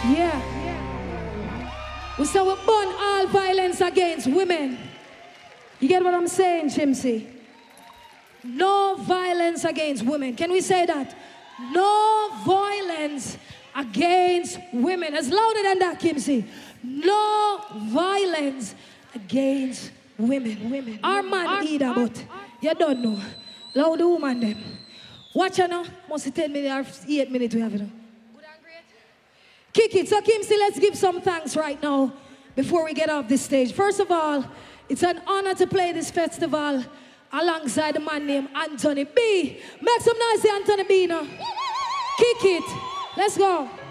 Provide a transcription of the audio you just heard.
Yeah. We say we burn all violence against women. You get what I'm saying, Chimsy? No violence against women. Can we say that? No violence against women. It's louder than that, Kimsey. No violence against women. Our man either, but you don't know. Loud the woman them. Watch her now. Must be 10 minutes or 8 minutes we have it. Good and great. Kick it. So Kimsey, let's give some thanks right now before we get off this stage. First of all, it's an honor to play this festival alongside a man named Anthony B. Make some noise, Anthony B now. Kick it. Let's go.